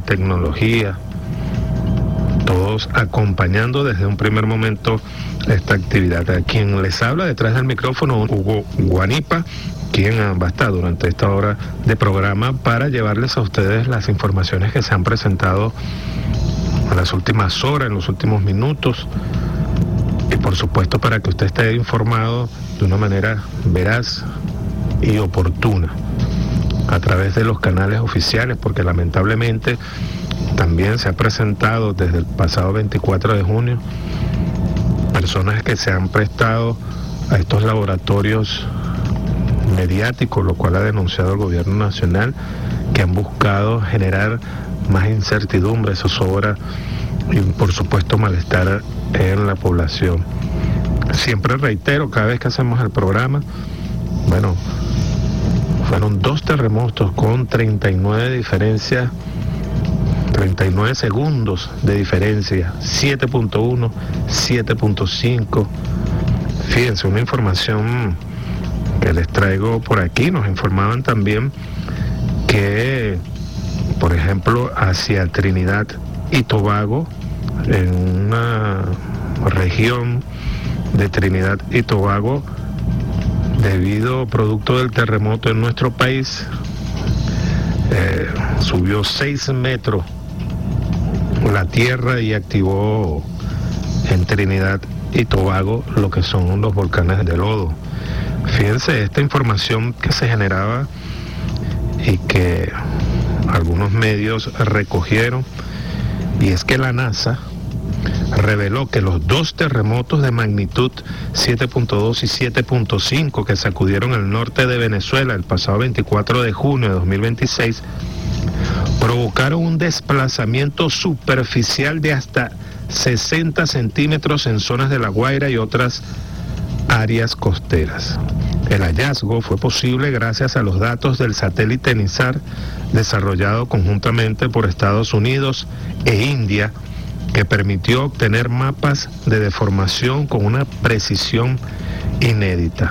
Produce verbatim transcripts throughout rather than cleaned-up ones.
tecnología, todos acompañando desde un primer momento esta actividad. A quien les habla detrás del micrófono, Hugo Guanipa, quien va a estar durante esta hora de programa para llevarles a ustedes las informaciones que se han presentado en las últimas horas, en los últimos minutos, y por supuesto para que usted esté informado de una manera veraz y oportuna a través de los canales oficiales, porque lamentablemente también se ha presentado desde el pasado veinticuatro de junio personas que se han prestado a estos laboratorios mediáticos, lo cual ha denunciado el gobierno nacional, que han buscado generar más incertidumbre, zozobra y por supuesto malestar en la población. Siempre reitero, cada vez que hacemos el programa, bueno, fueron dos terremotos con treinta y nueve diferencias, treinta y nueve segundos de diferencia, siete punto uno, siete punto cinco. Fíjense, una información que les traigo por aquí, nos informaban también que, por ejemplo, hacia Trinidad y Tobago, en una región de Trinidad y Tobago, debido, producto del terremoto en nuestro país, eh, subió seis metros la tierra y activó en Trinidad y Tobago lo que son los volcanes de lodo. Fíjense esta información que se generaba y que algunos medios recogieron, y es que la NASA reveló que los dos terremotos de magnitud siete punto dos y siete punto cinco que sacudieron el norte de Venezuela el pasado veinticuatro de junio de dos mil veintiséis provocaron un desplazamiento superficial de hasta sesenta centímetros en zonas de La Guaira y otras áreas costeras. El hallazgo fue posible gracias a los datos del satélite NISAR, desarrollado conjuntamente por Estados Unidos e India, que permitió obtener mapas de deformación con una precisión inédita.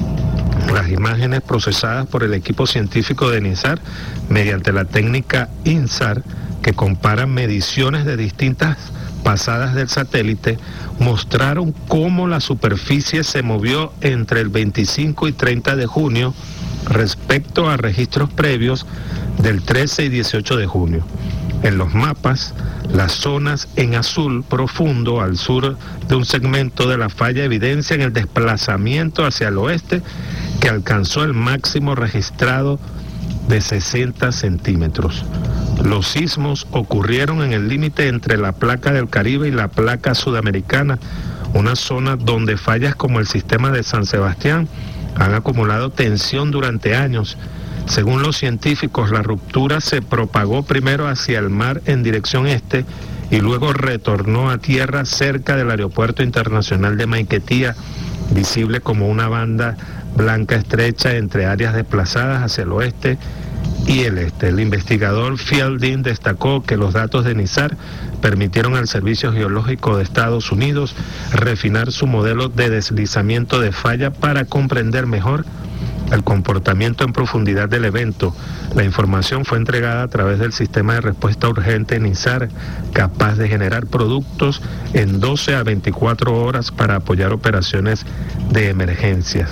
Las imágenes procesadas por el equipo científico de NISAR mediante la técnica INSAR, que compara mediciones de distintas pasadas del satélite, mostraron cómo la superficie se movió entre el veinticinco y treinta de junio respecto a registros previos del trece y dieciocho de junio. En los mapas, las zonas en azul profundo al sur de un segmento de la falla evidencian el desplazamiento hacia el oeste, que alcanzó el máximo registrado de sesenta centímetros. Los sismos ocurrieron en el límite entre la placa del Caribe y la placa sudamericana, una zona donde fallas como el sistema de San Sebastián han acumulado tensión durante años. Según los científicos, la ruptura se propagó primero hacia el mar en dirección este y luego retornó a tierra cerca del Aeropuerto Internacional de Maiquetía, visible como una banda blanca estrecha entre áreas desplazadas hacia el oeste y el este. El investigador Fielding destacó que los datos de NISAR permitieron al Servicio Geológico de Estados Unidos refinar su modelo de deslizamiento de falla para comprender mejor el comportamiento en profundidad del evento. La información fue entregada a través del sistema de respuesta urgente NISAR, capaz de generar productos en doce a veinticuatro horas para apoyar operaciones de emergencias.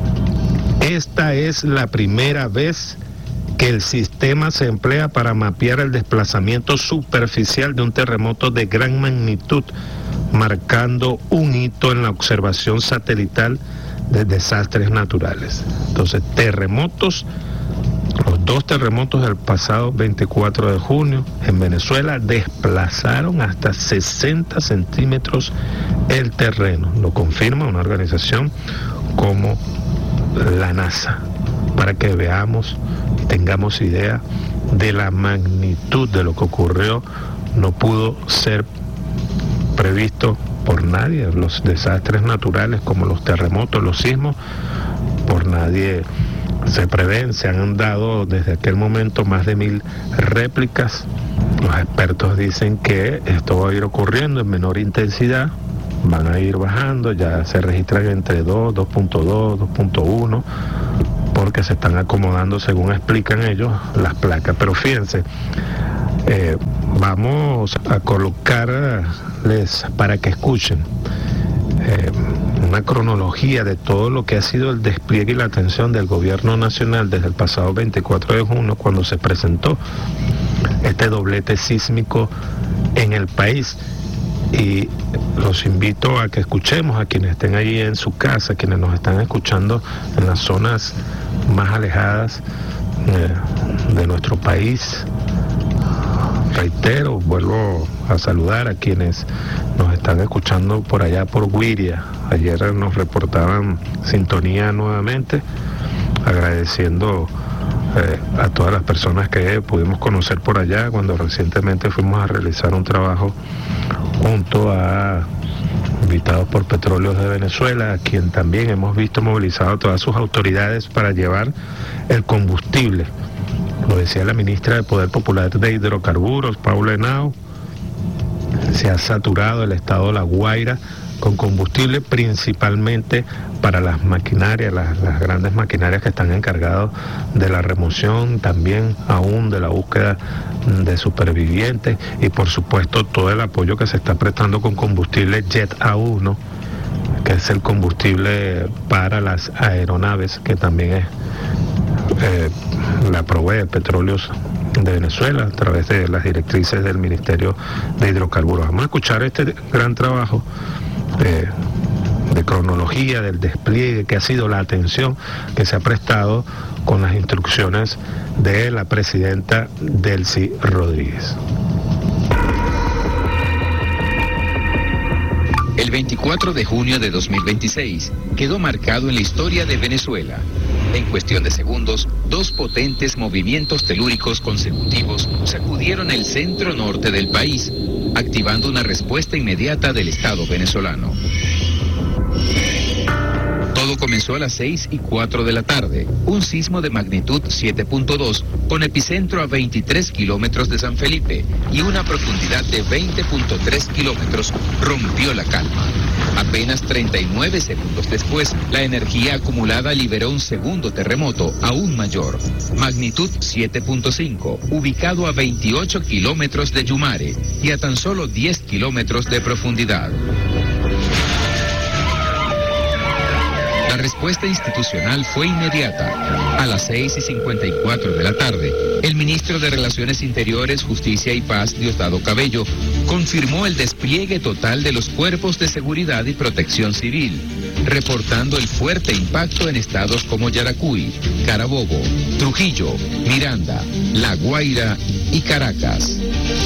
Esta es la primera vez que el sistema se emplea para mapear el desplazamiento superficial de un terremoto de gran magnitud, marcando un hito en la observación satelital de desastres naturales. Entonces, terremotos, los dos terremotos del pasado veinticuatro de junio en Venezuela desplazaron hasta sesenta centímetros el terreno. Lo confirma una organización como la NASA, para que veamos y tengamos idea de la magnitud de lo que ocurrió. No pudo ser previsto por nadie. Los desastres naturales como los terremotos, los sismos, por nadie se prevén. Se han dado desde aquel momento más de mil réplicas. Los expertos dicen que esto va a ir ocurriendo en menor intensidad, van a ir bajando, ya se registran entre dos, dos punto dos, dos punto uno, porque se están acomodando, según explican ellos, las placas. Pero fíjense, Eh, vamos a colocarles para que escuchen eh, una cronología de todo lo que ha sido el despliegue y la atención del gobierno nacional desde el pasado veinticuatro de junio, cuando se presentó este doblete sísmico en el país. Y los invito a que escuchemos a quienes estén allí en su casa, quienes nos están escuchando en las zonas más alejadas eh, de nuestro país. Reitero, vuelvo a saludar a quienes nos están escuchando por allá por Guiria. Ayer nos reportaban sintonía nuevamente, agradeciendo eh, a todas las personas que pudimos conocer por allá cuando recientemente fuimos a realizar un trabajo junto a invitados por Petróleos de Venezuela, a quien también hemos visto movilizado a todas sus autoridades para llevar el combustible. Lo decía la ministra de Poder Popular de Hidrocarburos, Paula Henao, se ha saturado el estado de La Guaira con combustible, principalmente para las maquinarias, las, las grandes maquinarias que están encargadas de la remoción, también aún de la búsqueda de supervivientes, y por supuesto todo el apoyo que se está prestando con combustible Jet A uno, que es el combustible para las aeronaves, que también es eh, la provee Petróleos de Venezuela a través de las directrices del Ministerio de Hidrocarburos. Vamos a escuchar este gran trabajo de, de cronología del despliegue que ha sido la atención que se ha prestado con las instrucciones de la presidenta Delcy Rodríguez. El veinticuatro de junio de dos mil veintiséis quedó marcado en la historia de Venezuela. En cuestión de segundos, dos potentes movimientos telúricos consecutivos sacudieron el centro norte del país, activando una respuesta inmediata del Estado venezolano. Todo comenzó a las seis y cuatro de la tarde. Un sismo de magnitud siete punto dos, con epicentro a veintitrés kilómetros de San Felipe y una profundidad de veinte punto tres kilómetros, rompió la calma. Apenas treinta y nueve segundos después, la energía acumulada liberó un segundo terremoto aún mayor, magnitud siete punto cinco, ubicado a veintiocho kilómetros de Yumare y a tan solo diez kilómetros de profundidad. La respuesta institucional fue inmediata. A las seis y cincuenta y cuatro de la tarde, el ministro de Relaciones Interiores, Justicia y Paz, Diosdado Cabello, confirmó el despliegue total de los cuerpos de seguridad y protección civil, reportando el fuerte impacto en estados como Yaracuy, Carabobo, Trujillo, Miranda, La Guaira y Caracas.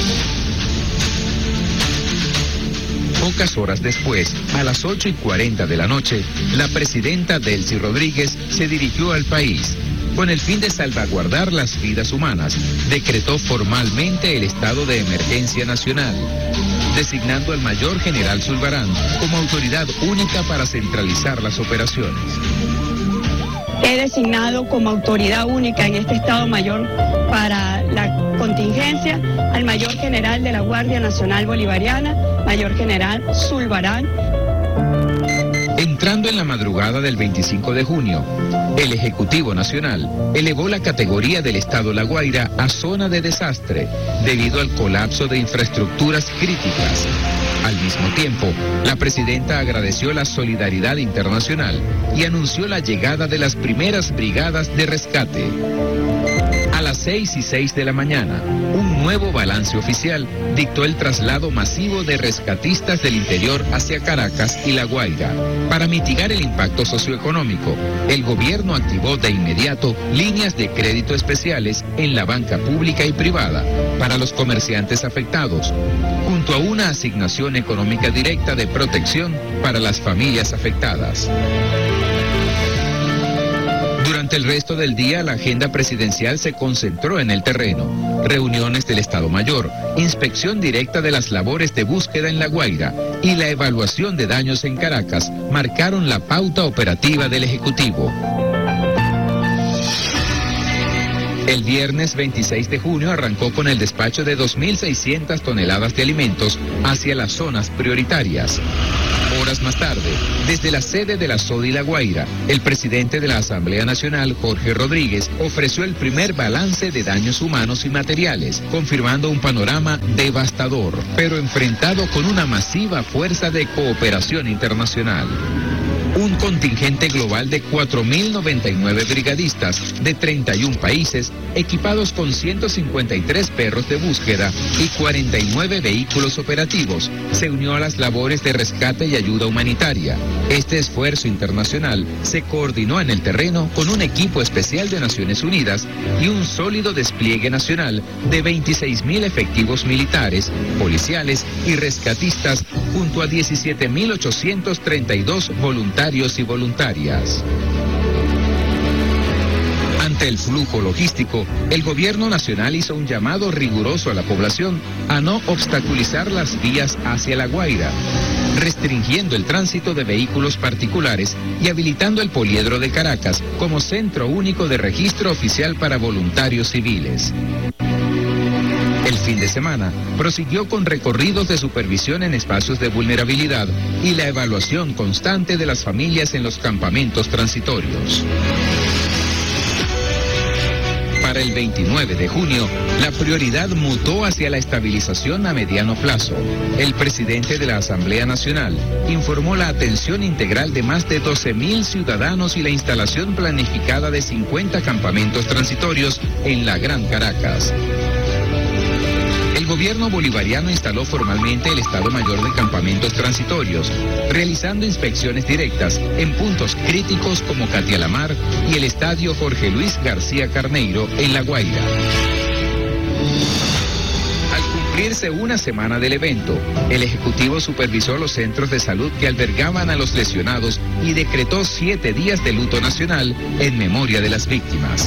Pocas horas después, a las ocho y cuarenta de la noche, la presidenta Delcy Rodríguez se dirigió al país. Con el fin de salvaguardar las vidas humanas, decretó formalmente el estado de emergencia nacional, designando al mayor general Zulbarán como autoridad única para centralizar las operaciones. He designado como autoridad única en este Estado Mayor para la contingencia al Mayor General de la Guardia Nacional Bolivariana, Mayor General Zulbarán. Entrando en la madrugada del veinticinco de junio, el Ejecutivo Nacional elevó la categoría del Estado La Guaira a zona de desastre debido al colapso de infraestructuras críticas. Al mismo tiempo, la presidenta agradeció la solidaridad internacional y anunció la llegada de las primeras brigadas de rescate. A las seis y seis de la mañana, un nuevo balance oficial dictó el traslado masivo de rescatistas del interior hacia Caracas y La Guaira. Para mitigar el impacto socioeconómico, el gobierno activó de inmediato líneas de crédito especiales en la banca pública y privada para los comerciantes afectados, junto a una asignación económica directa de protección para las familias afectadas. Durante el resto del día, la agenda presidencial se concentró en el terreno. Reuniones del Estado Mayor, inspección directa de las labores de búsqueda en La Guaira y la evaluación de daños en Caracas marcaron la pauta operativa del Ejecutivo. El viernes veintiséis de junio arrancó con el despacho de dos mil seiscientas toneladas de alimentos hacia las zonas prioritarias. Horas más tarde, desde la sede de la SODI La Guaira, el presidente de la Asamblea Nacional, Jorge Rodríguez, ofreció el primer balance de daños humanos y materiales, confirmando un panorama devastador, pero enfrentado con una masiva fuerza de cooperación internacional. Un contingente global de cuatro mil noventa y nueve brigadistas de treinta y un países, equipados con ciento cincuenta y tres perros de búsqueda y cuarenta y nueve vehículos operativos, se unió a las labores de rescate y ayuda humanitaria. Este esfuerzo internacional se coordinó en el terreno con un equipo especial de Naciones Unidas y un sólido despliegue nacional de veintiséis mil efectivos militares, policiales y rescatistas, junto a diecisiete mil ochocientos treinta y dos voluntarios y voluntarias. Ante el flujo logístico, el gobierno nacional hizo un llamado riguroso a la población a no obstaculizar las vías hacia La Guaira, restringiendo el tránsito de vehículos particulares y habilitando el poliedro de Caracas como centro único de registro oficial para voluntarios civiles. El fin de semana prosiguió con recorridos de supervisión en espacios de vulnerabilidad y la evaluación constante de las familias en los campamentos transitorios. Para el veintinueve de junio, la prioridad mutó hacia la estabilización a mediano plazo. El presidente de la Asamblea Nacional informó la atención integral de más de doce mil ciudadanos y la instalación planificada de cincuenta campamentos transitorios en la Gran Caracas. El gobierno bolivariano instaló formalmente el Estado Mayor de Campamentos Transitorios, realizando inspecciones directas en puntos críticos como Catialamar y el Estadio Jorge Luis García Carneiro en La Guaira. Al cumplirse una semana del evento, el Ejecutivo supervisó los centros de salud que albergaban a los lesionados y decretó siete días de luto nacional en memoria de las víctimas.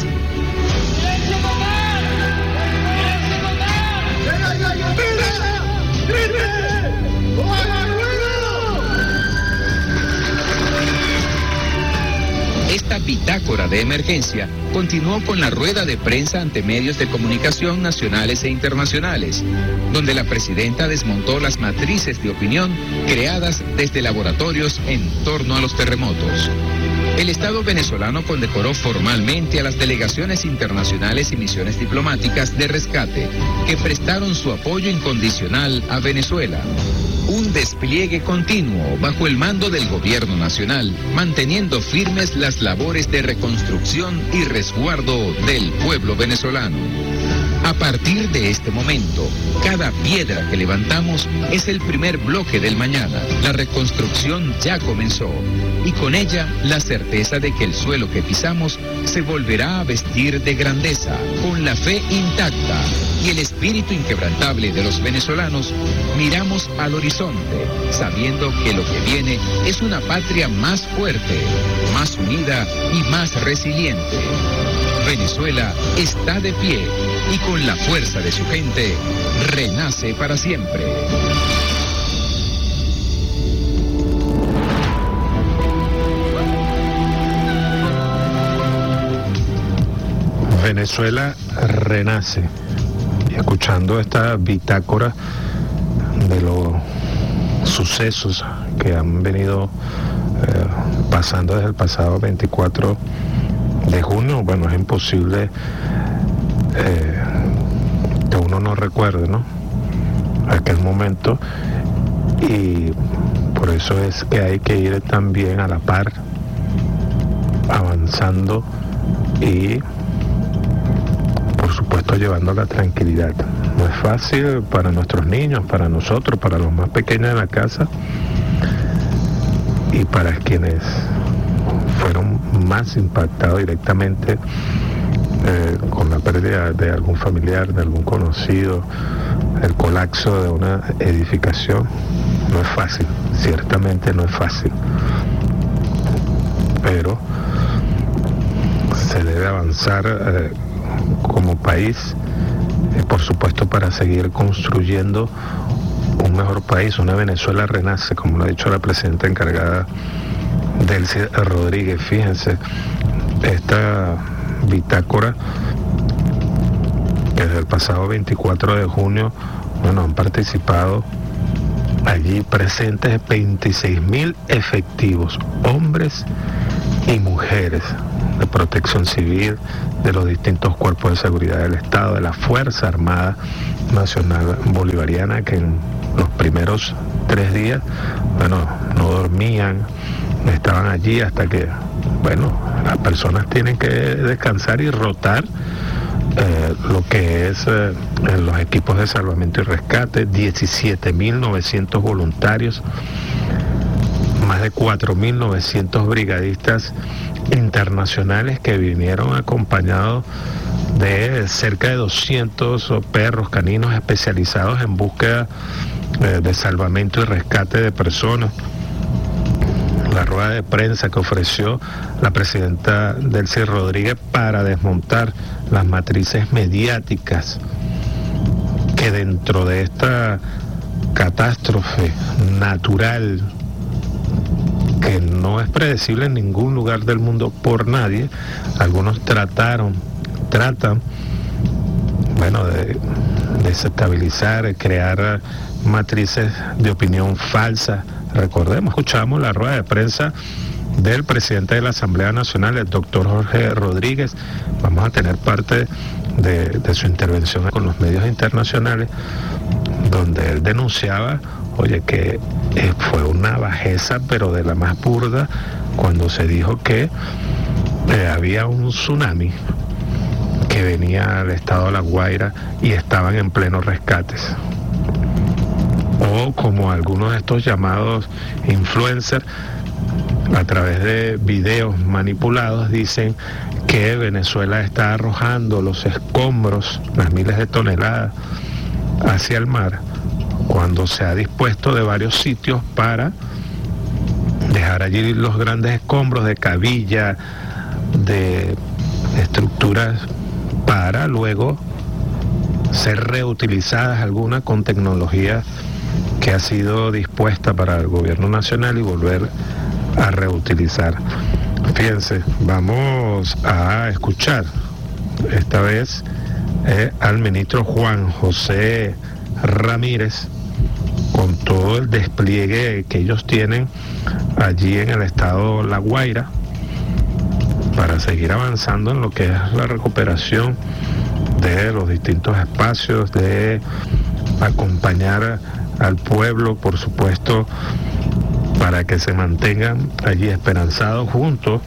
Esta bitácora de emergencia continuó con la rueda de prensa ante medios de comunicación nacionales e internacionales, donde la presidenta desmontó las matrices de opinión creadas desde laboratorios en torno a los terremotos. El Estado venezolano condecoró formalmente a las delegaciones internacionales y misiones diplomáticas de rescate que prestaron su apoyo incondicional a Venezuela. Un despliegue continuo bajo el mando del gobierno nacional, manteniendo firmes las labores de reconstrucción y resguardo del pueblo venezolano. A partir de este momento, cada piedra que levantamos es el primer bloque del mañana. La reconstrucción ya comenzó y con ella la certeza de que el suelo que pisamos se volverá a vestir de grandeza, con la fe intacta y el espíritu inquebrantable de los venezolanos. Miramos al horizonte, sabiendo que lo que viene es una patria más fuerte, más unida y más resiliente. Venezuela está de pie y con la fuerza de su gente renace para siempre. Venezuela renace. Y escuchando esta bitácora de los sucesos que han venido eh, pasando desde el pasado veinticuatro de junio, bueno, es imposible eh, que uno no recuerde, ¿no?, aquel momento, y por eso es que hay que ir también a la par, avanzando y por supuesto llevando la tranquilidad. No es fácil para nuestros niños, para nosotros, para los más pequeños de la casa y para quienes fueron más impactados directamente eh, con la pérdida de algún familiar, de algún conocido, el colapso de una edificación. No es fácil, ciertamente no es fácil, pero se debe avanzar eh, como país, eh, por supuesto, para seguir construyendo un mejor país. Una Venezuela renace, como lo ha dicho la presidenta encargada, Delcy Rodríguez. Fíjense, esta bitácora Desde el pasado veinticuatro de junio, bueno, han participado allí presentes veintiséis mil efectivos, hombres y mujeres de protección civil, de los distintos cuerpos de seguridad del Estado, de la Fuerza Armada Nacional Bolivariana, que en los primeros tres días, bueno, no dormían, estaban allí hasta que, bueno, las personas tienen que descansar y rotar eh, lo que es eh, los equipos de salvamento y rescate, diecisiete mil novecientos voluntarios, más de cuatro mil novecientos brigadistas internacionales que vinieron acompañados de cerca de doscientos perros caninos especializados en búsqueda eh, de salvamento y rescate de personas. La rueda de prensa que ofreció la presidenta Delcy Rodríguez para desmontar las matrices mediáticas que dentro de esta catástrofe natural que no es predecible en ningún lugar del mundo por nadie, algunos trataron, tratan, bueno, de desestabilizar, crear matrices de opinión falsa. Recordemos, escuchamos la rueda de prensa del presidente de la Asamblea Nacional, el doctor Jorge Rodríguez. Vamos a tener parte de, de su intervención con los medios internacionales, donde él denunciaba, oye, que eh, fue una bajeza, pero de la más burda, cuando se dijo que eh, había un tsunami que venía al estado de La Guaira y estaban en pleno rescates. O como algunos de estos llamados influencers, a través de videos manipulados, dicen que Venezuela está arrojando los escombros, las miles de toneladas, hacia el mar, cuando se ha dispuesto de varios sitios para dejar allí los grandes escombros de cabilla, de estructuras, para luego ser reutilizadas algunas con tecnología que ha sido dispuesta para el gobierno nacional y volver a reutilizar. Fíjense, vamos a escuchar esta vez eh, al ministro Juan José Ramírez, con todo el despliegue que ellos tienen allí en el estado La Guaira, para seguir avanzando en lo que es la recuperación de los distintos espacios, de acompañar al pueblo, por supuesto, para que se mantengan allí esperanzados junto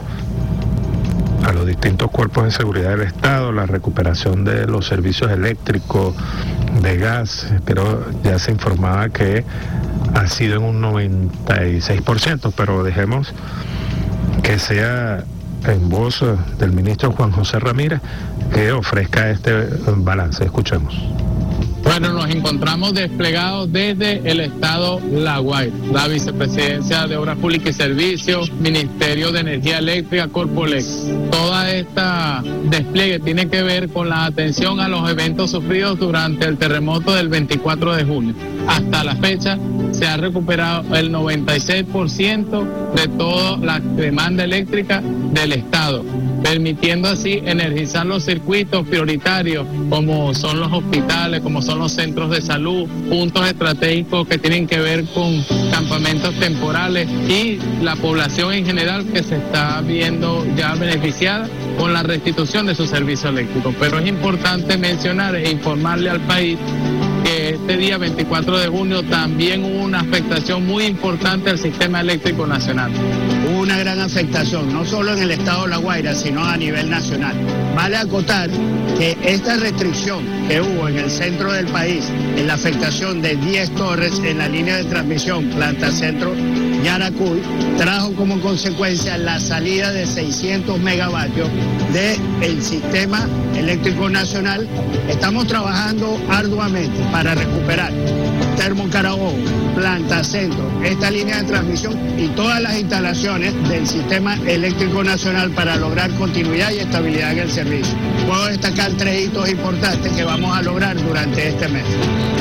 a los distintos cuerpos de seguridad del Estado, la recuperación de los servicios eléctricos, de gas, pero ya se informaba que ha sido en un noventa y seis por ciento, pero dejemos que sea en voz del ministro Juan José Ramírez que ofrezca este balance. Escuchemos. Bueno, nos encontramos desplegados desde el estado La Guaira, la Vicepresidencia de Obras Públicas y Servicios, Ministerio de Energía Eléctrica, Corpolex. Toda esta despliegue tiene que ver con la atención a los eventos sufridos durante el terremoto del veinticuatro de junio. Hasta la fecha se ha recuperado el noventa y seis por ciento de toda la demanda eléctrica del estado, permitiendo así energizar los circuitos prioritarios como son los hospitales, como son los centros de salud, puntos estratégicos que tienen que ver con campamentos temporales y la población en general que se está viendo ya beneficiada con la restitución de su servicio eléctrico. Pero es importante mencionar e informarle al país que este día veinticuatro de junio también hubo una afectación muy importante al sistema eléctrico nacional. Hubo una gran afectación, no solo en el estado de La Guaira, sino a nivel nacional. Vale acotar que esta restricción que hubo en el centro del país, en la afectación de diez torres en la línea de transmisión Planta Centro Yaracuy, trajo como consecuencia la salida de seiscientos megavatios del sistema eléctrico nacional. Estamos trabajando arduamente para recuperar Termo Carabobo, Planta Centro, esta línea de transmisión y todas las instalaciones del sistema eléctrico nacional para lograr continuidad y estabilidad en el servicio. Puedo destacar tres hitos importantes que vamos a lograr durante este mes. Uno,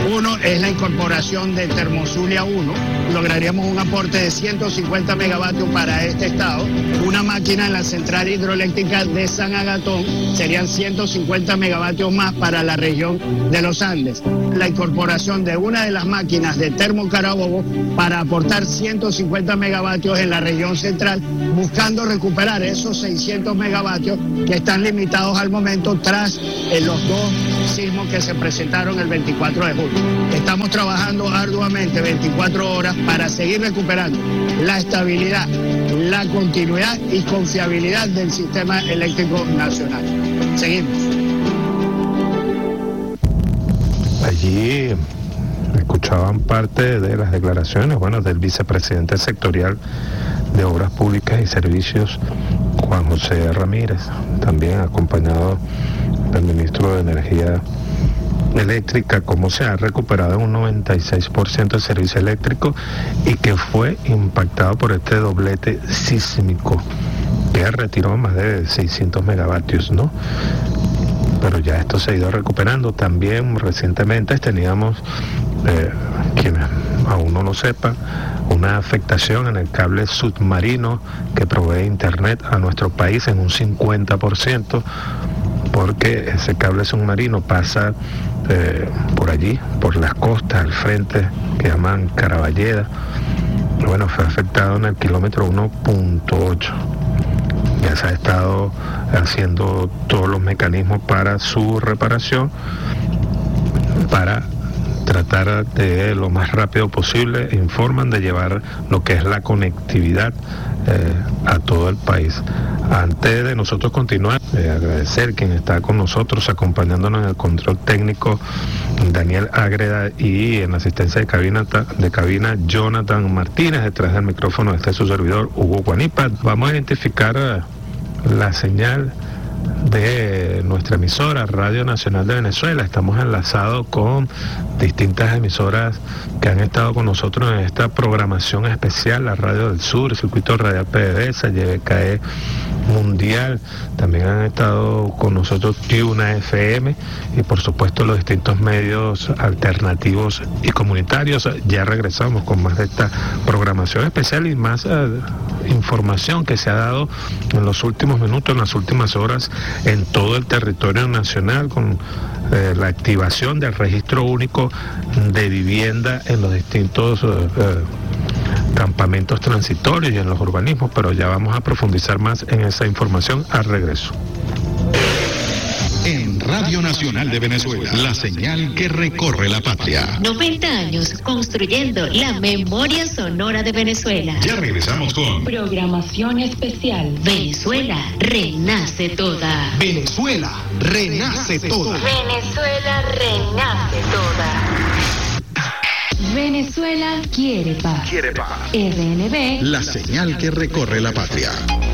es la incorporación de Termozulia uno. Lograríamos un aporte de ciento cincuenta megavatios para este estado. Una máquina en la central hidroeléctrica de San Agastón serían ciento cincuenta megavatios más para la región de los Andes. La incorporación de una de las máquinas de Termo Carabobo para aportar ciento cincuenta megavatios en la región central, buscando recuperar esos seiscientos megavatios que están limitados al momento tras eh, los dos sismos que se presentaron el veinticuatro de julio. Estamos trabajando arduamente veinticuatro horas para seguir recuperando la estabilidad, la continuidad y confiabilidad del sistema eléctrico nacional. Seguimos. Allí escuchaban parte de las declaraciones, bueno, del vicepresidente sectorial de Obras Públicas y Servicios, Juan José Ramírez, también acompañado del ministro de Energía Eléctrica, cómo se ha recuperado en un noventa y seis por ciento el servicio eléctrico y que fue impactado por este doblete sísmico que retiró más de seiscientos megavatios, ¿no? Pero ya esto se ha ido recuperando. También recientemente teníamos, eh, quienes aún no lo sepan, una afectación en el cable submarino que provee internet a nuestro país en un cincuenta por ciento, porque ese cable submarino pasa eh, por allí, por las costas, al frente, que llaman Caraballeda. Bueno, fue afectado en el kilómetro uno punto ocho. Ya se ha estado haciendo todos los mecanismos para su reparación, para tratar de lo más rápido posible, informan de llevar lo que es la conectividad eh, a todo el país. Antes de nosotros continuar, eh, agradecer quien está con nosotros acompañándonos en el control técnico, Daniel Ágreda, y en la asistencia de cabina, de cabina Jonathan Martínez. Detrás del micrófono está su servidor Hugo Guanipa. Vamos a identificar eh, la señal de nuestra emisora Radio Nacional de Venezuela. Estamos enlazados con distintas emisoras que han estado con nosotros en esta programación especial: la Radio del Sur, el Circuito Radial PDVSA, Y B K E Mundial. También han estado con nosotros Tuna F M y por supuesto los distintos medios alternativos y comunitarios. Ya regresamos con más de esta programación especial y más uh, información que se ha dado en los últimos minutos, en las últimas horas, en todo el territorio nacional, con eh, la activación del registro único de vivienda en los distintos uh, uh, campamentos transitorios y en los urbanismos, pero ya vamos a profundizar más en esa información al regreso. En Radio Nacional de Venezuela, la señal que recorre la patria. noventa años construyendo la memoria sonora de Venezuela. Ya regresamos con programación especial. Venezuela renace toda. Venezuela renace toda. Venezuela renace toda. Venezuela quiere paz. Quiere paz. R N B, la señal que recorre la patria.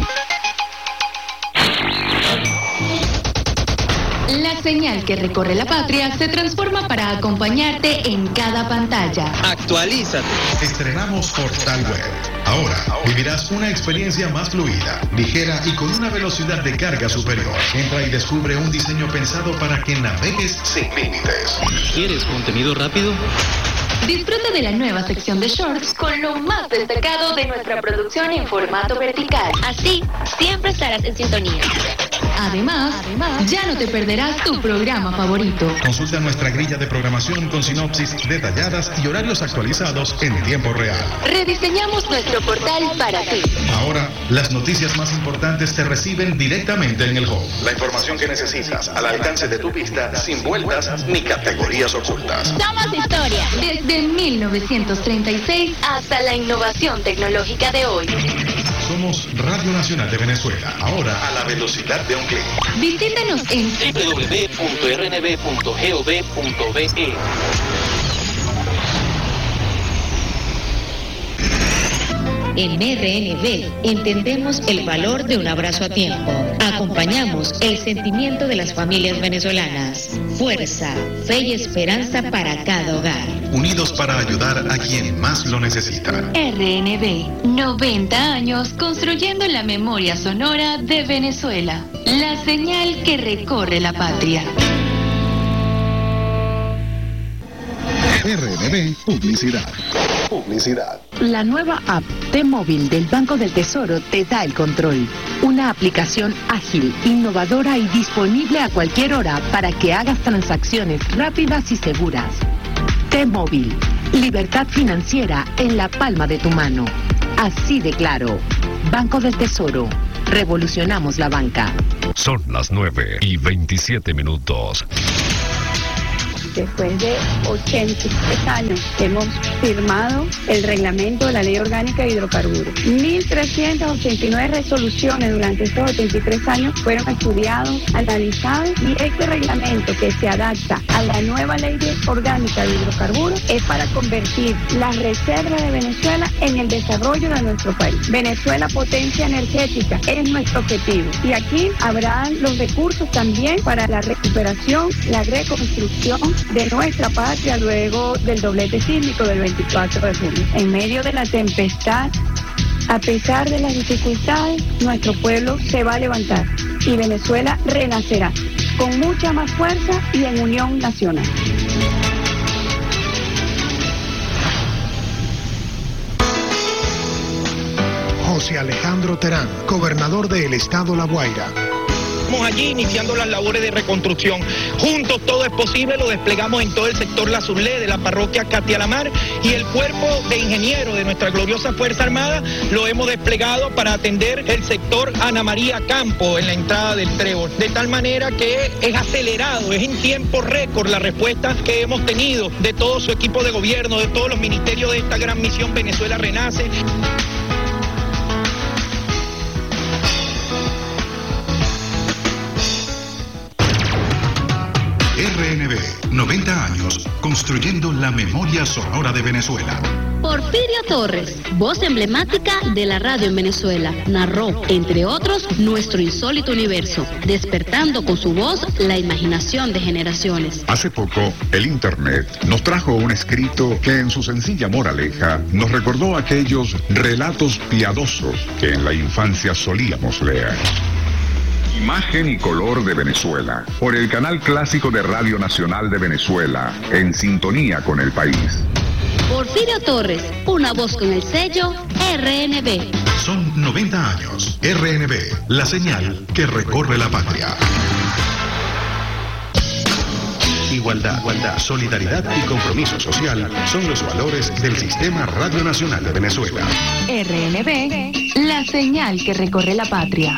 La señal que recorre la patria se transforma para acompañarte en cada pantalla. Actualízate. Estrenamos Portal Web. Ahora vivirás una experiencia más fluida, ligera y con una velocidad de carga superior. Entra y descubre un diseño pensado para que navegues sin límites. ¿Quieres contenido rápido? Disfruta de la nueva sección de shorts con lo más destacado de nuestra producción en formato vertical. Así, siempre estarás en sintonía. Además, Además, ya no te perderás tu programa favorito. Consulta nuestra grilla de programación con sinopsis detalladas y horarios actualizados en tiempo real. Rediseñamos nuestro portal para ti. Ahora, las noticias más importantes te reciben directamente en el home. La información que necesitas al alcance de tu vista, sin vueltas ni categorías ocultas. Somos historia. Desde mil novecientos treinta y seis hasta la innovación tecnológica de hoy. Somos Radio Nacional de Venezuela, ahora a la velocidad de un clic. Visítanos en doble u doble u doble u punto r n b punto gov punto be. En R N B entendemos el valor de un abrazo a tiempo. Acompañamos el sentimiento de las familias venezolanas. Fuerza, fe y esperanza para cada hogar. Unidos para ayudar a quien más lo necesita. R N B, noventa años construyendo la memoria sonora de Venezuela. La señal que recorre la patria. R N B Publicidad. Publicidad. La nueva app T-Móvil del Banco del Tesoro te da el control. Una aplicación ágil, innovadora y disponible a cualquier hora para que hagas transacciones rápidas y seguras. T-Móvil, libertad financiera en la palma de tu mano. Así de claro. Banco del Tesoro. Revolucionamos la banca. Son las nueve y veintisiete minutos. Después de ochenta y tres años hemos firmado el reglamento de la Ley Orgánica de Hidrocarburos. mil trescientas ochenta y nueve resoluciones durante estos ochenta y tres años fueron estudiados, analizados, y este reglamento que se adapta a la nueva Ley Orgánica de Hidrocarburos es para convertir las reservas de Venezuela en el desarrollo de nuestro país. Venezuela, potencia energética, es nuestro objetivo. Y aquí habrán los recursos también para la recuperación, la reconstrucción de nuestra patria luego del doblete sísmico del veinticuatro de junio. En medio de la tempestad, a pesar de las dificultades, nuestro pueblo se va a levantar y Venezuela renacerá con mucha más fuerza y en unión nacional. José Alejandro Terán, gobernador del estado La Guaira. Estamos allí iniciando las labores de reconstrucción. Juntos todo es posible, lo desplegamos en todo el sector La Surlé de la parroquia Catialamar, y el cuerpo de ingenieros de nuestra gloriosa Fuerza Armada lo hemos desplegado para atender el sector Ana María Campo en la entrada del Trébol. De tal manera que es acelerado, es en tiempo récord la respuesta que hemos tenido de todo su equipo de gobierno, de todos los ministerios de esta gran misión Venezuela Renace. R N B, noventa años, construyendo la memoria sonora de Venezuela. Porfirio Torres, voz emblemática de la radio en Venezuela, narró, entre otros, nuestro insólito universo, despertando con su voz la imaginación de generaciones. Hace poco, el Internet nos trajo un escrito que en su sencilla moraleja nos recordó aquellos relatos piadosos que en la infancia solíamos leer. Imagen y color de Venezuela, por el canal clásico de Radio Nacional de Venezuela, en sintonía con el país. Porfirio Torres, una voz con el sello R N B. Son noventa años. R N B, la señal que recorre la patria. Igualdad, igualdad, solidaridad y compromiso social son los valores del Sistema Radio Nacional de Venezuela. R N B, la señal que recorre la patria.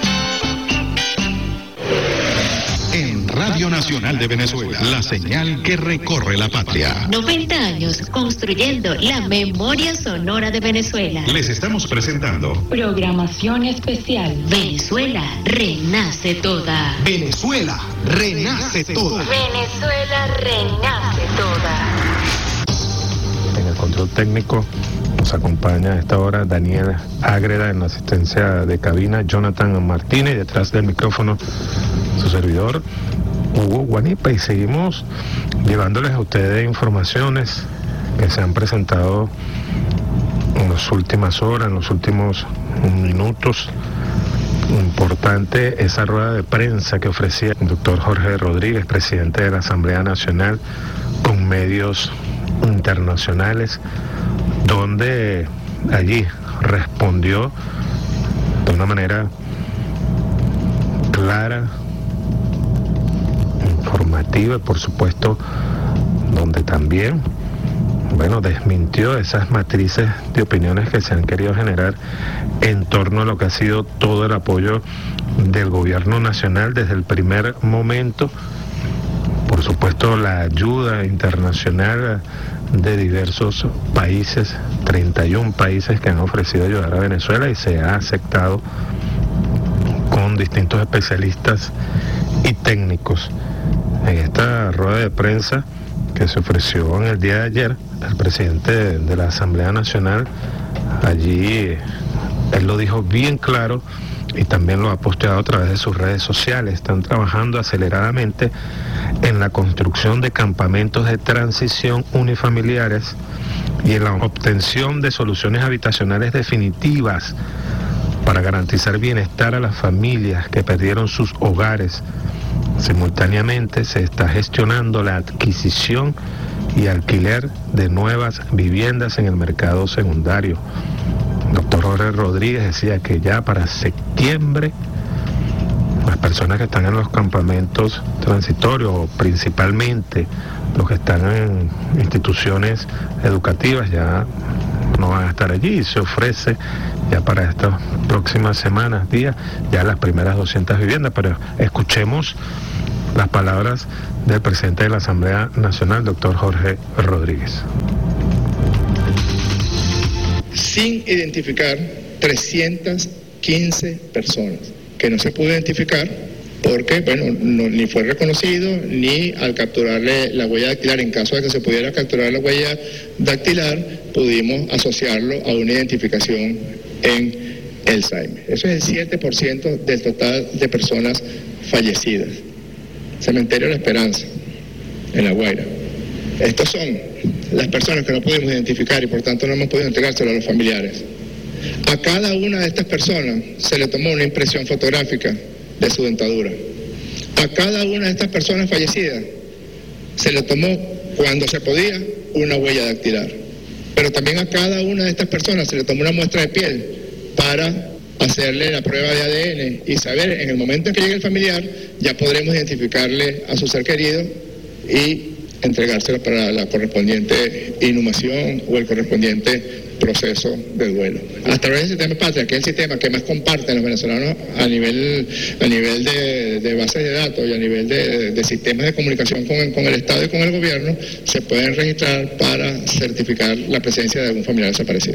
En Radio Nacional de Venezuela, la señal que recorre la patria. noventa años construyendo la memoria sonora de Venezuela. Les estamos presentando Programación especial. Venezuela renace toda. Venezuela renace toda. Venezuela renace toda. En el control técnico nos acompaña a esta hora Daniel Ágreda, en la asistencia de cabina Jonathan Martínez, y detrás del micrófono su servidor Hugo Guanipa, y seguimos llevándoles a ustedes informaciones que se han presentado en las últimas horas, en los últimos minutos. Importante esa rueda de prensa que ofrecía el doctor Jorge Rodríguez, presidente de la Asamblea Nacional, con medios internacionales, donde allí respondió de una manera clara, informativa, y por supuesto donde también, bueno, desmintió esas matrices de opiniones que se han querido generar en torno a lo que ha sido todo el apoyo del gobierno nacional desde el primer momento. Por supuesto, la ayuda internacional de diversos países, treinta y uno países que han ofrecido ayudar a Venezuela, y se ha aceptado con distintos especialistas y técnicos. En esta rueda de prensa que se ofreció en el día de ayer, el presidente de la Asamblea Nacional, allí él lo dijo bien claro y también lo ha posteado a través de sus redes sociales. Están trabajando aceleradamente en la construcción de campamentos de transición unifamiliares y en la obtención de soluciones habitacionales definitivas para garantizar bienestar a las familias que perdieron sus hogares. Simultáneamente se está gestionando la adquisición y alquiler de nuevas viviendas en el mercado secundario. El doctor Jorge Rodríguez decía que ya para septiembre las personas que están en los campamentos transitorios, principalmente los que están en instituciones educativas, ya no van a estar allí. Se ofrece ya para estas próximas semanas, días, ya las primeras doscientas viviendas. Pero escuchemos las palabras del presidente de la Asamblea Nacional, doctor Jorge Rodríguez. Sin identificar trescientas quince personas que no se pudo identificar porque, bueno, no, ni fue reconocido, ni al capturarle la huella dactilar, en caso de que se pudiera capturar la huella dactilar, pudimos asociarlo a una identificación en el S A I M E. Eso es el siete por ciento del total de personas fallecidas. Cementerio La Esperanza, en La Guaira. Estos son las personas que no pudimos identificar y por tanto no hemos podido entregárselo a los familiares. A cada una de estas personas se le tomó una impresión fotográfica de su dentadura. A cada una de estas personas fallecidas se le tomó, cuando se podía, una huella dactilar. Pero también a cada una de estas personas se le tomó una muestra de piel para hacerle la prueba de A D N y saber, en el momento en que llegue el familiar, ya podremos identificarle a su ser querido y entregárselo para la correspondiente inhumación o el correspondiente proceso de duelo. A través del sistema Patria, que es el sistema que más comparten los venezolanos a nivel a nivel de, de bases de datos y a nivel de, de sistemas de comunicación con el, con el Estado y con el gobierno, se pueden registrar para certificar la presencia de algún familiar desaparecido.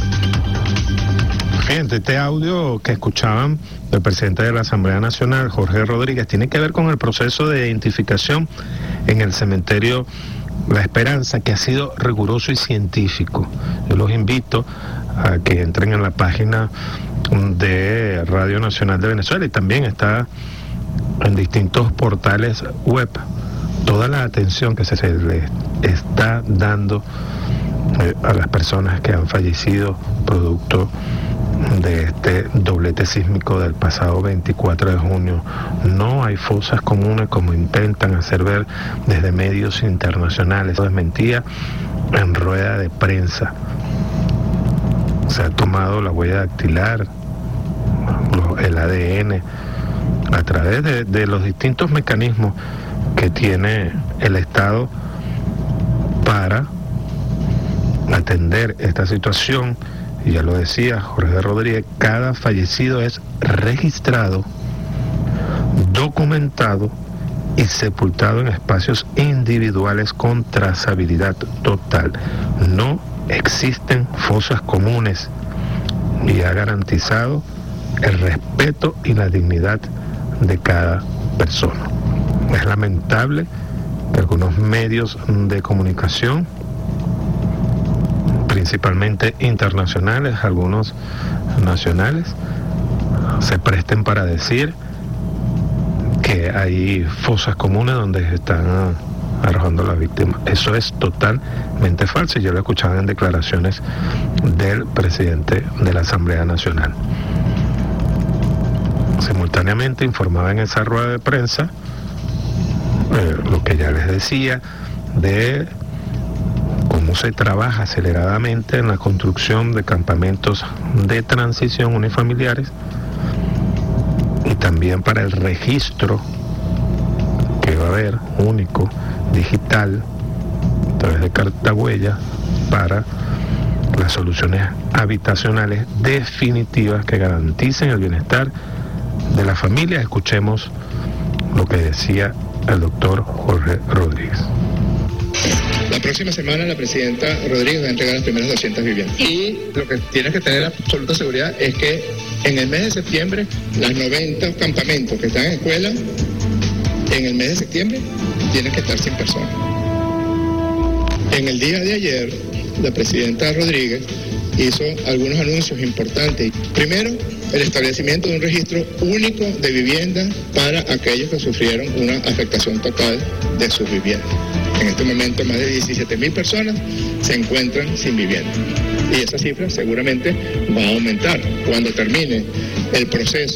Gente, este audio que escuchaban del presidente de la Asamblea Nacional, Jorge Rodríguez, tiene que ver con el proceso de identificación en el cementerio La Esperanza, que ha sido riguroso y científico. Yo los invito a que entren en la página de Radio Nacional de Venezuela y también está en distintos portales web toda la atención que se le está dando eh, a las personas que han fallecido producto de este doblete sísmico del pasado veinticuatro de junio. No hay fosas comunes como intentan hacer ver desde medios internacionales. Eso desmentía en rueda de prensa. Se ha tomado la huella dactilar, el A D N, a través de, de los distintos mecanismos que tiene el Estado para atender esta situación. Y ya lo decía Jorge Rodríguez, cada fallecido es registrado, documentado y sepultado en espacios individuales con trazabilidad total. No existen fosas comunes y ha garantizado el respeto y la dignidad de cada persona. Es lamentable que algunos medios de comunicación, principalmente internacionales, algunos nacionales, se presten para decir que hay fosas comunes donde están arrojando a las víctimas. Eso es totalmente falso y yo lo escuchaba en declaraciones del presidente de la Asamblea Nacional. Simultáneamente informaba en esa rueda de prensa eh, lo que ya les decía de cómo se trabaja aceleradamente en la construcción de campamentos de transición unifamiliares y también para el registro que va a haber único, digital, a través de carta huella, para las soluciones habitacionales definitivas que garanticen el bienestar de la familia. Escuchemos lo que decía el doctor Jorge Rodríguez. La próxima semana la presidenta Rodríguez va a entregar las primeras doscientas viviendas. Y lo que tienes que tener absoluta seguridad es que en el mes de septiembre, las noventa campamentos que están en escuela, en el mes de septiembre, tienen que estar cien personas. En el día de ayer, la presidenta Rodríguez hizo algunos anuncios importantes. Primero, el establecimiento de un registro único de viviendas para aquellos que sufrieron una afectación total de sus viviendas. En este momento, más de diecisiete mil personas se encuentran sin vivienda. Y esa cifra seguramente va a aumentar cuando termine el proceso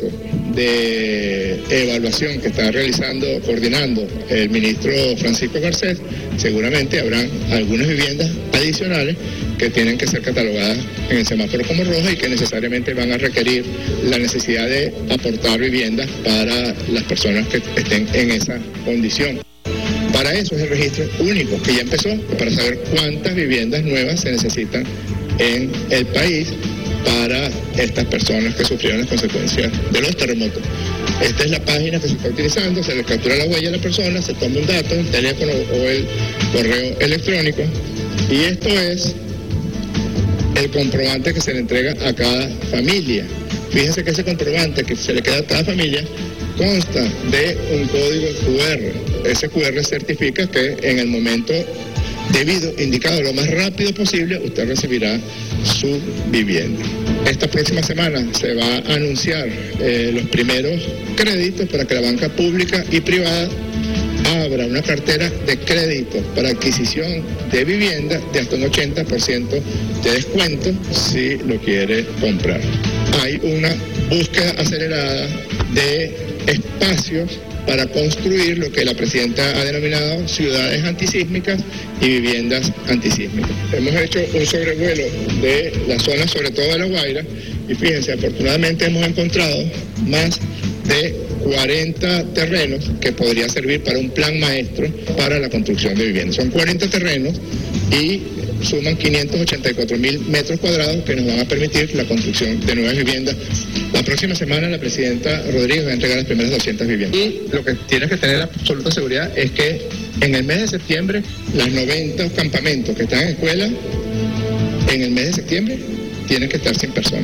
de evaluación que está realizando, coordinando el ministro Francisco Garcés, seguramente habrán algunas viviendas adicionales que tienen que ser catalogadas en el semáforo como rojas y que necesariamente van a requerir la necesidad de aportar viviendas para las personas que estén en esa condición. Para eso es el registro único que ya empezó, para saber cuántas viviendas nuevas se necesitan en el país para estas personas que sufrieron las consecuencias de los terremotos. Esta es la página que se está utilizando, se le captura la huella a la persona, se toma un dato, un teléfono o el correo electrónico, y esto es el comprobante que se le entrega a cada familia. Fíjense que ese comprobante que se le queda a cada familia consta de un código cu erre. Ese cu erre certifica que en el momento debido, indicado lo más rápido posible, usted recibirá su vivienda. Esta próxima semana se va a anunciar eh, los primeros créditos para que la banca pública y privada abra una cartera de créditos para adquisición de vivienda de hasta un ochenta por ciento de descuento si lo quiere comprar. Hay una búsqueda acelerada de espacios para construir lo que la presidenta ha denominado ciudades antisísmicas y viviendas antisísmicas. Hemos hecho un sobrevuelo de la zona, sobre todo de La Guaira, y fíjense, afortunadamente hemos encontrado más de cuarenta terrenos que podría servir para un plan maestro para la construcción de viviendas. Son cuarenta terrenos y suman quinientos ochenta y cuatro mil metros cuadrados que nos van a permitir la construcción de nuevas viviendas. La próxima semana la presidenta Rodríguez va a entregar las primeras doscientas viviendas. Y lo que tienes que tener absoluta seguridad es que en el mes de septiembre, las noventa campamentos que están en escuela, en el mes de septiembre, tienen que estar sin personas.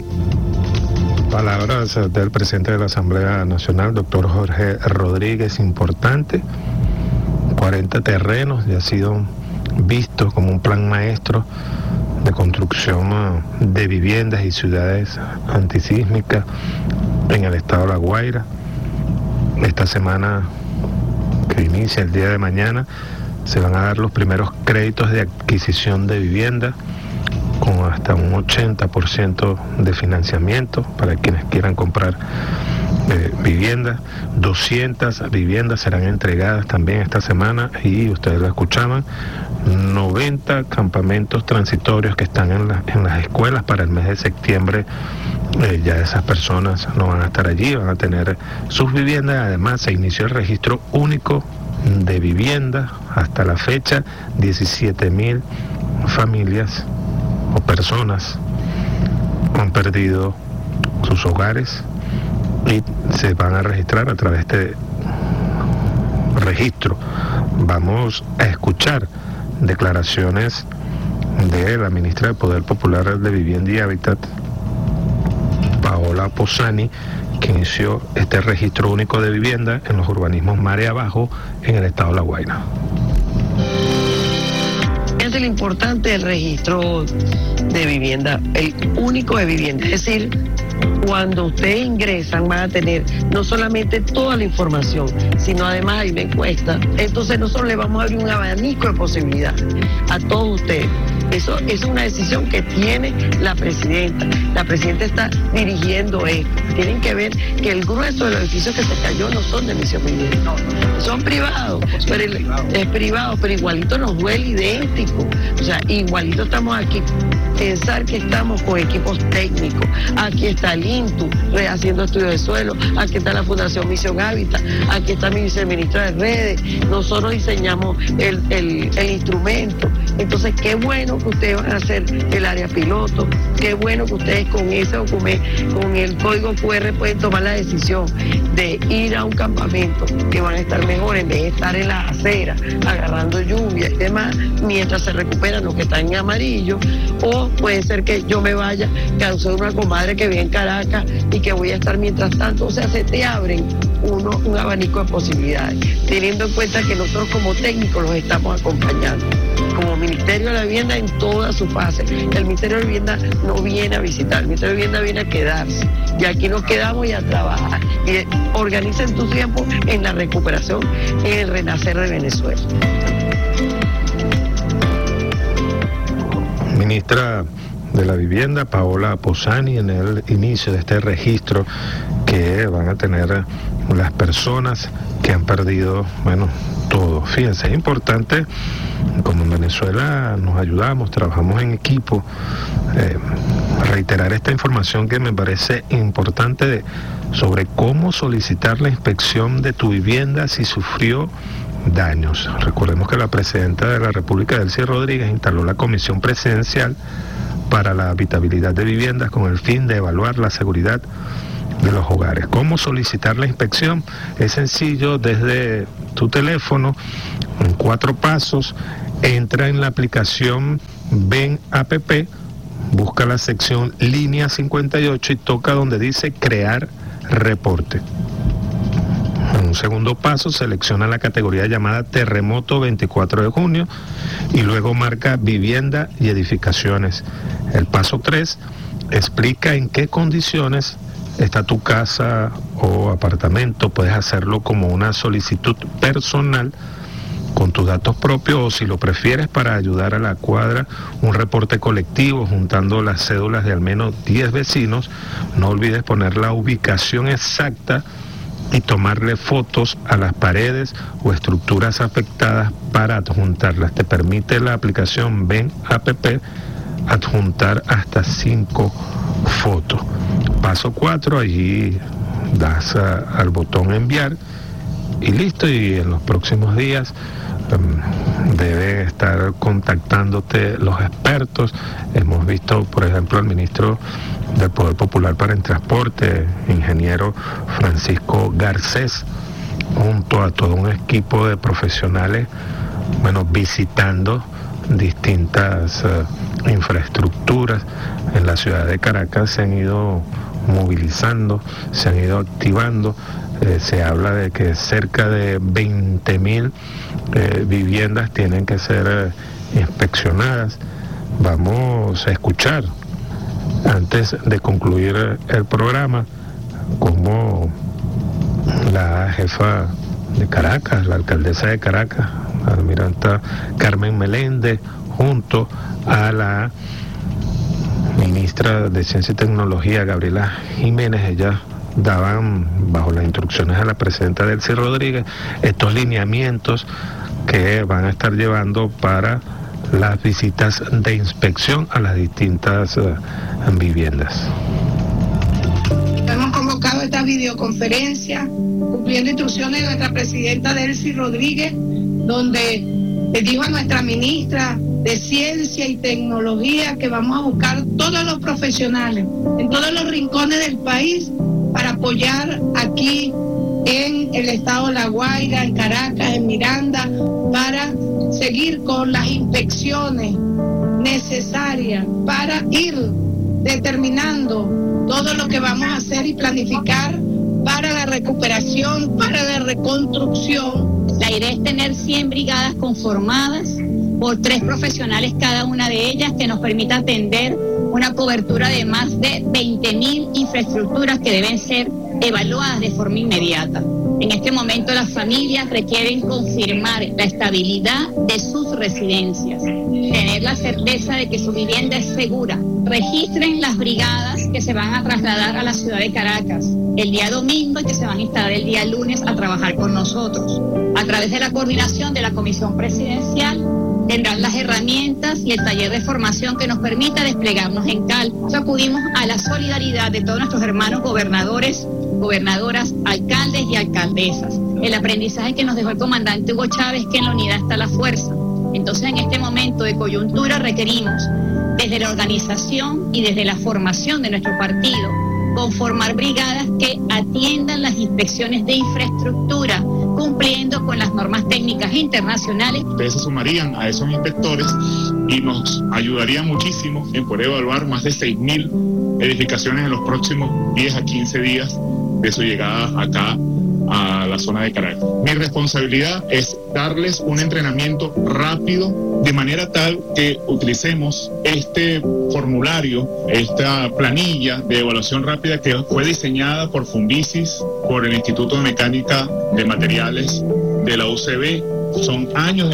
Palabras del presidente de la Asamblea Nacional, doctor Jorge Rodríguez, importante. cuarenta terrenos ya ha sido visto como un plan maestro de construcción de viviendas y ciudades antisísmicas en el estado de La Guaira. Esta semana que inicia el día de mañana se van a dar los primeros créditos de adquisición de vivienda con hasta un ochenta por ciento de financiamiento para quienes quieran comprar eh, viviendas. doscientas viviendas serán entregadas también esta semana y ustedes lo escuchaban, noventa campamentos transitorios que están en, la, en las escuelas para el mes de septiembre. Eh, ya esas personas no van a estar allí, van a tener sus viviendas. Además se inició el registro único de vivienda. Hasta la fecha, diecisiete mil familias o personas han perdido sus hogares y se van a registrar a través de registro. Vamos a escuchar declaraciones de la ministra de Poder Popular de Vivienda y Hábitat, Paola Posani, que inició este registro único de vivienda en los urbanismos Marea Abajo en el estado de La Guaira. Es el importante el registro de vivienda, el único de vivienda, es decir, cuando ustedes ingresan van a tener no solamente toda la información, sino además hay una encuesta. Entonces nosotros le vamos a abrir un abanico de posibilidades a todos ustedes. Eso es una decisión que tiene la presidenta. La presidenta está dirigiendo esto. Tienen que ver que el grueso de los edificios que se cayó no son de Misión Vivienda, no, son privados, pero el, es privado, pero igualito nos duele idéntico. O sea, igualito estamos aquí. Pensar que estamos con equipos técnicos. Aquí está el INTU haciendo estudios de suelo, aquí está la Fundación Misión Hábitat, aquí está mi viceministra de redes. Nosotros diseñamos el, el, el instrumento. Entonces, qué bueno que ustedes van a hacer el área piloto, qué bueno que ustedes con ese documento, con el código cu erre pueden tomar la decisión de ir a un campamento, que van a estar mejor en vez de estar en las aceras agarrando lluvia y demás, mientras se recuperan los que están en amarillo. O puede ser que yo me vaya, causé una comadre que vive en Caracas y que voy a estar mientras tanto. O sea, se te abren uno un abanico de posibilidades, teniendo en cuenta que nosotros como técnicos los estamos acompañando. Como Ministerio de la Vivienda en toda su fase. El Ministerio de Vivienda no viene a visitar, el Ministerio de Vivienda viene a quedarse. Y aquí nos quedamos y a trabajar. Y organicen tu tiempo en la recuperación, en el renacer de Venezuela. Ministra de la Vivienda, Paola Posani, en el inicio de este registro que van a tener las personas que han perdido, bueno, todo. Fíjense, es importante, como en Venezuela nos ayudamos, trabajamos en equipo, eh, reiterar esta información que me parece importante de, sobre cómo solicitar la inspección de tu vivienda si sufrió daños. Recordemos que la presidenta de la República, Delcy Rodríguez, instaló la Comisión Presidencial para la Habitabilidad de Viviendas con el fin de evaluar la seguridad de los hogares. ¿Cómo solicitar la inspección? Es sencillo, desde tu teléfono, en cuatro pasos, entra en la aplicación Ven App, busca la sección línea cincuenta y ocho y toca donde dice crear reporte. En un segundo paso, selecciona la categoría llamada Terremoto veinticuatro de junio y luego marca vivienda y edificaciones. El paso tres explica en qué condiciones está tu casa o apartamento. Puedes hacerlo como una solicitud personal con tus datos propios, o si lo prefieres, para ayudar a la cuadra, un reporte colectivo juntando las cédulas de al menos diez vecinos. No olvides poner la ubicación exacta y tomarle fotos a las paredes o estructuras afectadas para adjuntarlas. Te permite la aplicación Ven App adjuntar hasta cinco fotos. Paso cuatro, allí das a, al botón enviar y listo, y en los próximos días um, debe estar contactándote los expertos. Hemos visto, por ejemplo, al ministro del Poder Popular para el Transporte, ingeniero Francisco Garcés, junto a todo un equipo de profesionales, bueno, visitando distintas uh, infraestructuras en la ciudad de Caracas. Se han ido movilizando, se han ido activando. Eh, se habla de que cerca de veinte mil eh, viviendas tienen que ser eh, inspeccionadas. Vamos a escuchar, antes de concluir el programa, cómo la jefa de Caracas, la alcaldesa de Caracas, la almiranta Carmen Meléndez, junto a la ministra de Ciencia y Tecnología, Gabriela Jiménez, ellas daban, bajo las instrucciones de la presidenta Delcy Rodríguez, estos lineamientos que van a estar llevando para las visitas de inspección a las distintas uh, viviendas. Hemos convocado esta videoconferencia cumpliendo instrucciones de nuestra presidenta Delcy Rodríguez, donde le dijo a nuestra ministra de Ciencia y Tecnología que vamos a buscar todos los profesionales en todos los rincones del país para apoyar aquí en el estado de La Guaira, en Caracas, en Miranda, para seguir con las inspecciones necesarias para ir determinando todo lo que vamos a hacer y planificar para la recuperación, para la reconstrucción. La idea es tener cien brigadas conformadas por tres profesionales cada una de ellas, que nos permita atender una cobertura de más de veinte mil infraestructuras que deben ser evaluadas de forma inmediata. En este momento las familias requieren confirmar la estabilidad de sus residencias, tener la certeza de que su vivienda es segura. Registren las brigadas que se van a trasladar a la ciudad de Caracas el día domingo y que se van a instalar el día lunes a trabajar con nosotros. A través de la coordinación de la Comisión Presidencial tendrán las herramientas y el taller de formación que nos permita desplegarnos en Cal. Acudimos a la solidaridad de todos nuestros hermanos gobernadores, gobernadoras, alcaldes y alcaldesas. El aprendizaje que nos dejó el comandante Hugo Chávez, que en la unidad está la fuerza. Entonces, en este momento de coyuntura requerimos, desde la organización y desde la formación de nuestro partido, conformar brigadas que atiendan las inspecciones de infraestructura, cumpliendo con las normas técnicas internacionales. Ustedes se sumarían a esos inspectores y nos ayudarían muchísimo en poder evaluar más de seis mil edificaciones en los próximos diez a quince días de su llegada acá a la zona de Caracas. Mi responsabilidad es darles un entrenamiento rápido, de manera tal que utilicemos este formulario, esta planilla de evaluación rápida que fue diseñada por Fundicis, por el Instituto de Mecánica de Materiales de la U C B. Son años de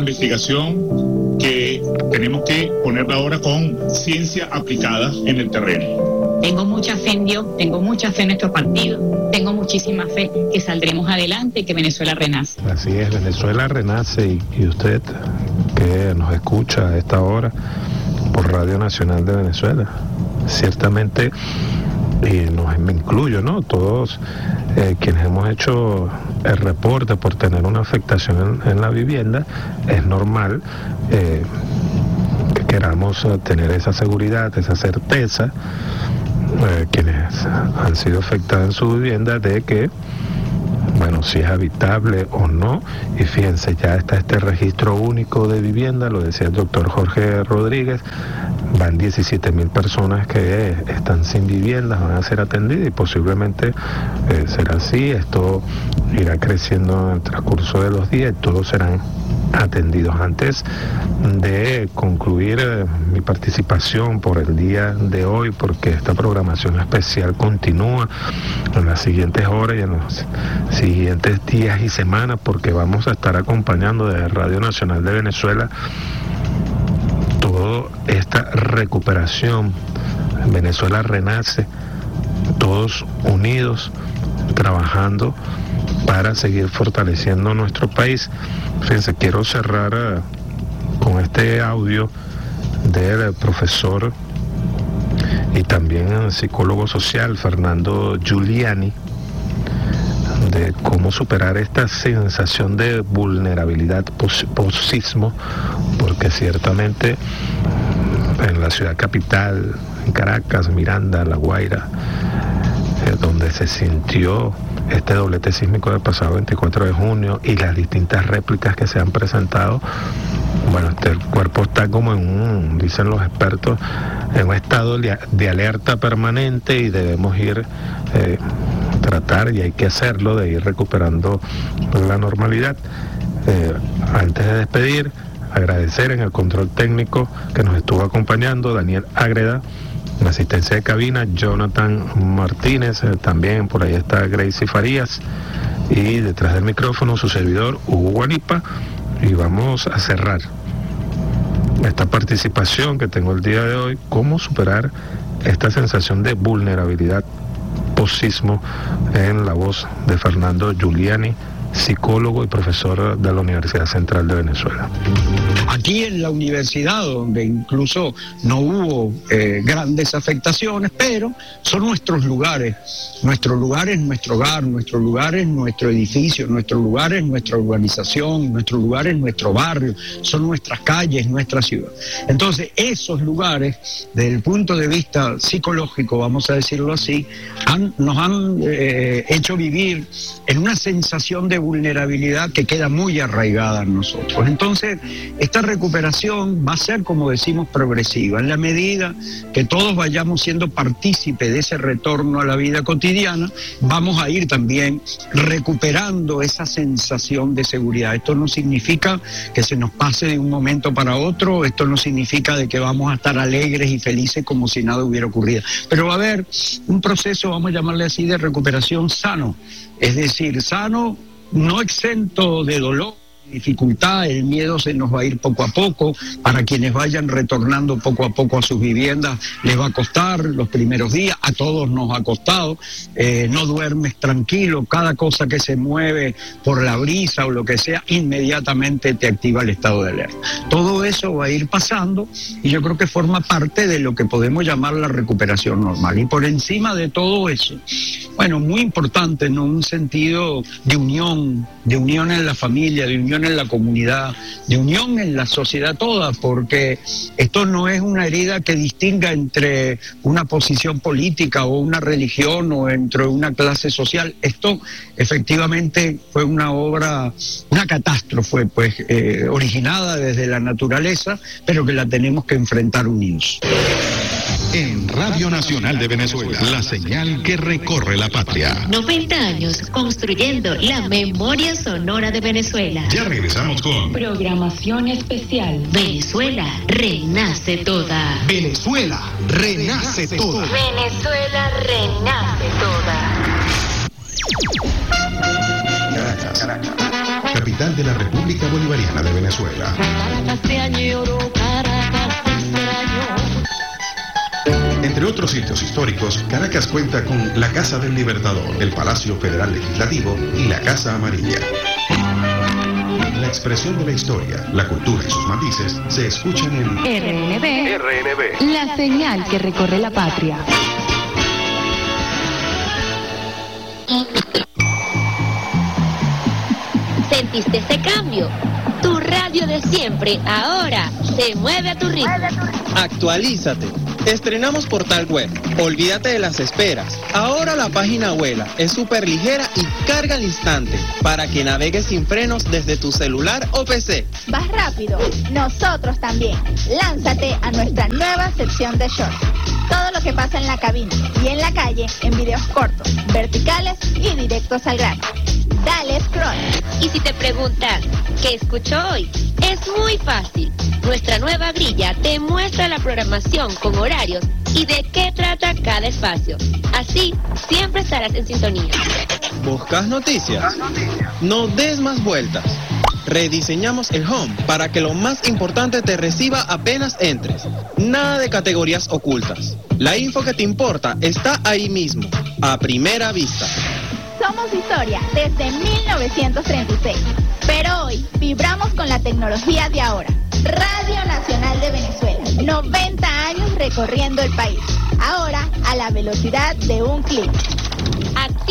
investigación que tenemos que ponerla ahora con ciencia aplicada en el terreno. Tengo mucha fe en Dios, tengo mucha fe en nuestro partido, tengo muchísima fe que saldremos adelante y que Venezuela renace. Así es, Venezuela renace y, y usted que nos escucha a esta hora por Radio Nacional de Venezuela, ciertamente, y nos, me incluyo, ¿no? Todos eh, quienes hemos hecho el reporte por tener una afectación en, en la vivienda, es normal eh, que queramos tener esa seguridad, esa certeza, eh, quienes han sido afectados en su vivienda, de que, bueno, si es habitable o no. Y fíjense, ya está este registro único de vivienda, lo decía el doctor Jorge Rodríguez, van diecisiete mil personas que están sin viviendas, van a ser atendidas y posiblemente eh, será así. Esto irá creciendo en el transcurso de los días y todos serán atendidos. Antes de concluir eh, mi participación por el día de hoy, porque esta programación especial continúa en las siguientes horas y en los siguientes días y semanas, porque vamos a estar acompañando desde Radio Nacional de Venezuela toda esta recuperación. Venezuela renace, todos unidos, trabajando para seguir fortaleciendo nuestro país. Fíjense, quiero cerrar uh, con este audio del profesor y también psicólogo social Fernando Giuliani, de cómo superar esta sensación de vulnerabilidad post-sismo, porque ciertamente en la ciudad capital, en Caracas, Miranda, La Guaira, eh, donde se sintió este doblete sísmico del pasado veinticuatro de junio y las distintas réplicas que se han presentado, bueno, este, el cuerpo está como en un, dicen los expertos, en un estado de, de alerta permanente, y debemos ir, eh, tratar, y hay que hacerlo, de ir recuperando la normalidad. Eh, antes de despedir, agradecer en el control técnico que nos estuvo acompañando Daniel Ágreda, en asistencia de cabina Jonathan Martínez, eh, también por ahí está Gracie Farías, y detrás del micrófono su servidor Hugo Guanipa. Y vamos a cerrar esta participación que tengo el día de hoy, cómo superar esta sensación de vulnerabilidad post-sismo, en la voz de Fernando Giuliani, psicólogo y profesor de la Universidad Central de Venezuela. Aquí en la universidad, donde incluso no hubo eh, grandes afectaciones, pero son nuestros lugares. Nuestro lugar es nuestro hogar, nuestro lugar es nuestro edificio, nuestro lugar es nuestra urbanización, nuestro lugar es nuestro barrio, son nuestras calles, nuestra ciudad. Entonces, esos lugares, desde el punto de vista psicológico, vamos a decirlo así, han, nos han eh, hecho vivir en una sensación de vulnerabilidad que queda muy arraigada en nosotros. Entonces, esta recuperación va a ser, como decimos, progresiva. En la medida que todos vayamos siendo partícipes de ese retorno a la vida cotidiana, vamos a ir también recuperando esa sensación de seguridad. Esto no significa que se nos pase de un momento para otro, esto no significa de que vamos a estar alegres y felices como si nada hubiera ocurrido, pero va a haber un proceso, vamos a llamarle así, de recuperación sano, es decir, sano, no exento de dolor, dificultad. El miedo se nos va a ir poco a poco. Para quienes vayan retornando poco a poco a sus viviendas, les va a costar los primeros días, a todos nos ha costado. Eh, no duermes tranquilo, cada cosa que se mueve por la brisa o lo que sea, inmediatamente te activa el estado de alerta. Todo eso va a ir pasando y yo creo que forma parte de lo que podemos llamar la recuperación normal. Y por encima de todo eso, bueno, muy importante en un sentido de unión, de unión en la familia, de unión en la comunidad, de unión en la sociedad toda, porque esto no es una herida que distinga entre una posición política o una religión o entre una clase social. Esto efectivamente fue una obra, una catástrofe, pues, eh, originada desde la naturaleza, pero que la tenemos que enfrentar unidos. En Radio Nacional de Venezuela, la señal que recorre la patria. noventa años construyendo la memoria sonora de Venezuela. Ya regresamos con programación especial. Venezuela renace toda. Venezuela renace toda. Venezuela renace toda. Caracas, Caracas, capital de la República Bolivariana de Venezuela. Caracas te añoro, Caracas te extraño. Entre otros otros sitios históricos, Caracas cuenta con la Casa del Libertador, el Palacio Federal Legislativo y la Casa Amarilla. La expresión de la historia, la cultura y sus matices se escuchan en R N B, R N B, la señal que recorre la patria. ¿Sentiste ese cambio? Tu radio de siempre ahora se mueve a tu ritmo. Actualízate. Estrenamos portal web. Olvídate de las esperas. Ahora la página vuela, es súper ligera y carga al instante para que navegues sin frenos desde tu celular o P C. ¿Vas rápido? Nosotros también. Lánzate a nuestra nueva sección de shorts. Todo lo que pasa en la cabina y en la calle en videos cortos, verticales y directos al grano. Dale scroll. Y si te preguntas, ¿qué escucho hoy? Es muy fácil. Nuestra nueva grilla te muestra la programación con horarios y de qué trata cada espacio. Así, siempre estarás en sintonía. ¿Buscas noticias? No des más vueltas. Rediseñamos el home para que lo más importante te reciba apenas entres. Nada de categorías ocultas. La info que te importa está ahí mismo, a primera vista. Somos historia desde mil novecientos treinta y seis, pero hoy vibramos con la tecnología de ahora. Radio Nacional de Venezuela, noventa años recorriendo el país, ahora a la velocidad de un clic. Activa